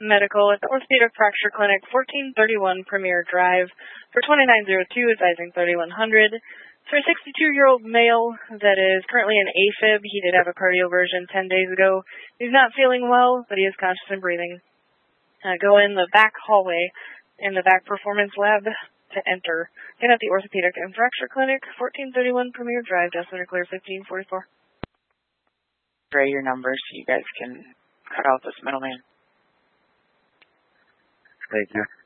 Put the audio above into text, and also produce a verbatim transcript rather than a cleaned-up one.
Medical at the Orthopedic Fracture Clinic, fourteen thirty-one Premier Drive, for twenty-nine oh two, advising thirty-one hundred. For a sixty-two-year-old male that is currently in AFib, he did have a cardioversion ten days ago. He's not feeling well, but he is conscious and breathing. Uh, go in the back hallway in the back performance lab to enter. Again at the Orthopedic and Fracture Clinic, fourteen thirty-one Premier Drive, decimeter clear fifteen forty-four. Ray, your number so you guys can cut out this middleman. Thank you.